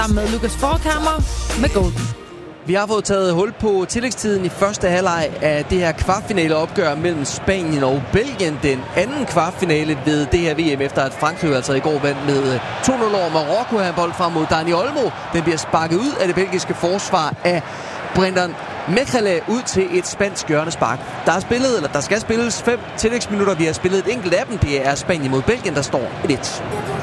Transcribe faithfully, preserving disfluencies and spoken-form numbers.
Sammen med Lukas Forkammer med Golden. Vi har fået taget hul på tillægstiden i første halvleg af det her kvartfinaleopgør mellem Spanien og Belgien. Den anden kvartfinale ved det her V M, efter at Frankrig altså i går vandt med to nul over Marokko. Her en bold frem mod Dani Olmo. Den bliver sparket ud af det belgiske forsvar af Brendan Mechele ud til et spansk hjørnespark. Der er spillet, eller der skal spilles fem tillægsminutter. Vi har spillet et enkelt af dem. Det er Spanien mod Belgien, der står et et.